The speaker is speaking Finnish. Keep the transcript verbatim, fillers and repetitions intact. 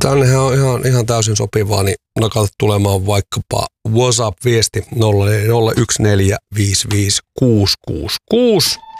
Tännehän on ihan, ihan täysin sopivaa, niin nakata tulemaan vaikkapa WhatsApp-viesti nolla nolla yksi neljä viisi viisi kuusi kuusi kuusi.